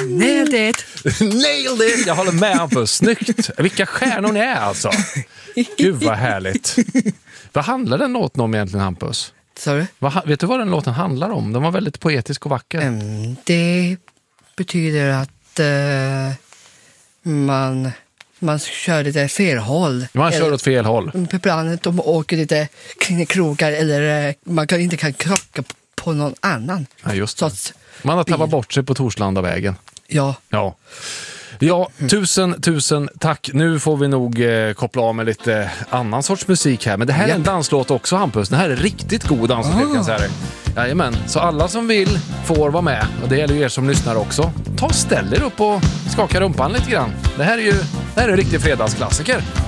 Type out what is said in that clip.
Nailed it! Nailed it! Jag håller med Hampus. Snyggt. Vilka stjärnor ni är alltså. Gud vad härligt. Vad handlar den låten om egentligen, Hampus? Sorry? Vet du vad den låten handlar om? Den var väldigt poetisk och vacker. Det betyder att man kör lite fel håll. Man kör åt fel håll. Ibland de åker lite kring krogar eller man inte kan krocka på någon annan. Ja, just Så det. att, Man har tappat bort sig på Torslandavägen. ja. Ja, tusen tack. Nu får vi nog koppla av med lite annan sorts musik här. Men det här är en danslåt också, Hampus. Det här är riktigt god danslåt, kan jag säga det. Jajamän, så alla som vill får vara med. Och det gäller ju er som lyssnar också. Ta och ställ er upp och skaka rumpan lite grann. Det här är en riktig fredagsklassiker.